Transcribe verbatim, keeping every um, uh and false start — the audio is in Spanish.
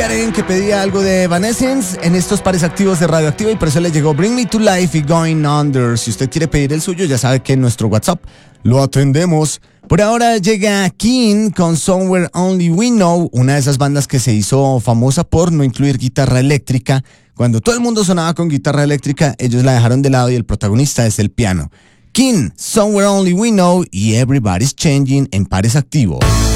Karen, que pedía algo de Evanescence en estos pares activos de Radioactiva y por eso le llegó Bring Me to Life y Going Under. Si usted quiere pedir el suyo, ya sabe que en nuestro WhatsApp lo atendemos. Por ahora llega King con Somewhere Only We Know, una de esas bandas que se hizo famosa por no incluir guitarra eléctrica. Cuando todo el mundo sonaba con guitarra eléctrica, ellos la dejaron de lado y el protagonista es el piano. King, Somewhere Only We Know y Everybody's Changing en pares activos.